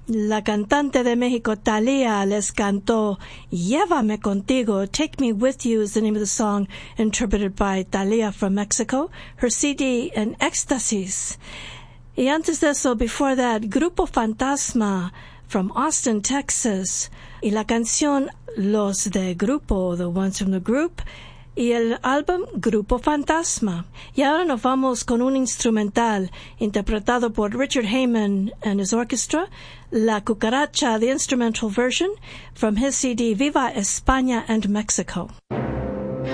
La cantante de México, Thalía, les cantó Llévame Contigo, Take Me With You is the name of the song, interpreted by Thalía from Mexico. Her CD, in Éxtasis. Y antes de eso, before that, Grupo Fantasma from Austin, Texas. Y la canción Los de Grupo, the ones from the group. Y el álbum Grupo Fantasma. Y ahora nos vamos con un instrumental interpretado por Richard Heyman and his orchestra, La Cucaracha, the instrumental version, from his CD Viva España and Mexico.